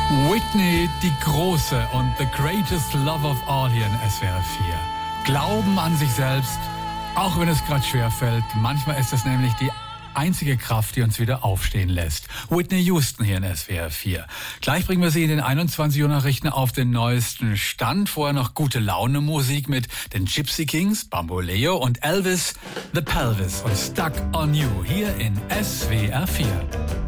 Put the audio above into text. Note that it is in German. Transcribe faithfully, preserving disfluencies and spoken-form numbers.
Whitney, die Große und the greatest love of all hier in S W R vier. Glauben an sich selbst, auch wenn es gerade schwerfällt. Manchmal ist das nämlich die einzige Kraft, die uns wieder aufstehen lässt. Whitney Houston hier in S W R vier. Gleich bringen wir Sie in den einundzwanzig Uhr Nachrichten auf den neuesten Stand. Vorher noch gute Laune Musik mit den Gypsy Kings, Bamboleo und Elvis, The Pelvis und Stuck on You hier in S W R vier.